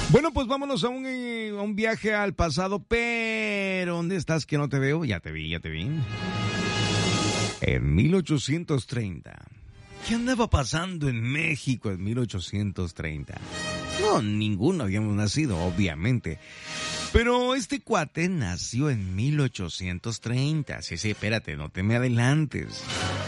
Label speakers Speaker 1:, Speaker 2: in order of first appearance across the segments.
Speaker 1: Bueno, pues vámonos a un viaje al pasado, pero ¿dónde estás que no te veo? Ya te vi. En 1830. ¿Qué andaba pasando en México en 1830? No, ninguno habíamos nacido, obviamente. Pero este cuate nació en 1830. Sí, espérate, no te me adelantes.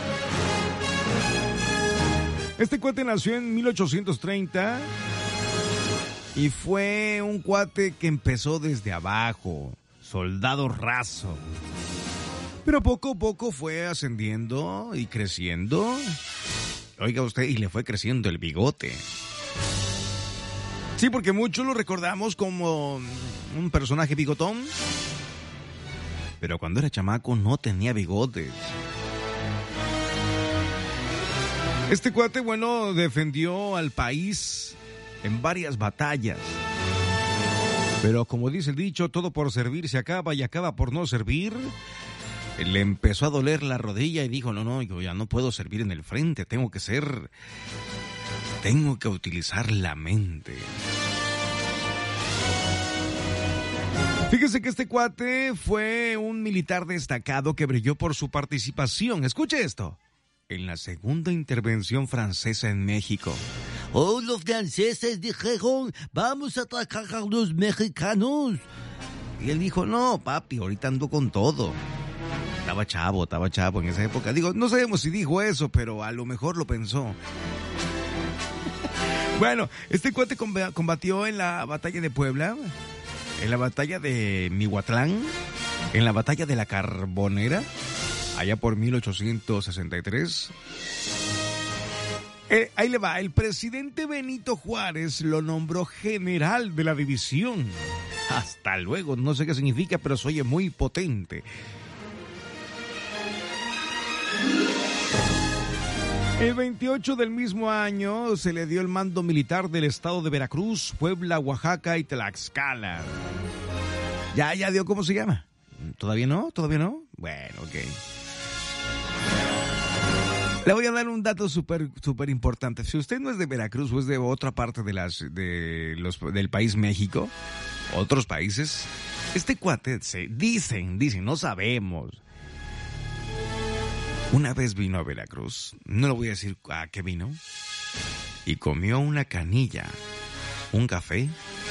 Speaker 1: Este cuate nació en 1830 y fue un cuate que empezó desde abajo, soldado raso. Pero poco a poco fue ascendiendo y creciendo. Oiga usted, y le fue creciendo el bigote. Sí, porque muchos lo recordamos como un personaje bigotón. Pero cuando era chamaco no tenía bigotes. Este cuate, bueno, defendió al país en varias batallas. Pero como dice el dicho, todo por servir se acaba y acaba por no servir. Le empezó a doler la rodilla y dijo, no, yo ya no puedo servir en el frente, tengo que utilizar la mente. Fíjese que este cuate fue un militar destacado que brilló por su participación, escuche esto, en la segunda intervención francesa en México. Los franceses dijeron, vamos a atacar a los mexicanos. Y él dijo, no, papi, ahorita ando con todo. Estaba chavo en esa época. Digo, no sabemos si dijo eso, pero a lo mejor lo pensó. Bueno, este cuate combatió en la batalla de Puebla, en la batalla de Mihuatlán, en la batalla de la Carbonera, allá por 1863. Ahí le va, el presidente Benito Juárez lo nombró general de la división. Hasta luego, no sé qué significa, pero se oye muy potente. El 28 del mismo año se le dio el mando militar del estado de Veracruz, Puebla, Oaxaca y Tlaxcala. ¿Ya dio cómo se llama? ¿Todavía no? Bueno, ok. Le voy a dar un dato súper importante. Si usted no es de Veracruz o es de otra parte del país México, otros países, este cuate, dicen, no sabemos. Una vez vino a Veracruz, no le voy a decir a qué vino, y comió una canilla, un café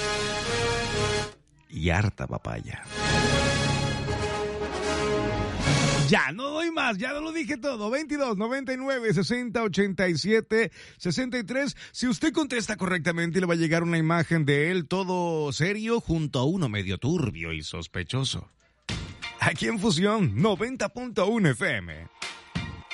Speaker 1: y harta papaya. Ya, no doy más, ya no lo dije todo. 22 99 60 87 63. Si usted contesta correctamente, le va a llegar una imagen de él todo serio junto a uno medio turbio y sospechoso. Aquí en Fusión 90.1 FM.